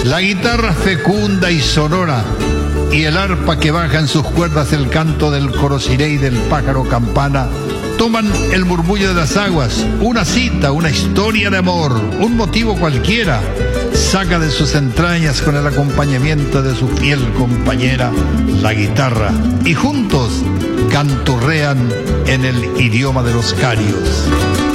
La guitarra fecunda y sonora y el arpa que baja en sus cuerdas el canto del corociré y del pájaro campana toman el murmullo de las aguas, una cita, una historia de amor, un motivo cualquiera, saca de sus entrañas con el acompañamiento de su fiel compañera, la guitarra, y juntos canturrean en el idioma de los carios.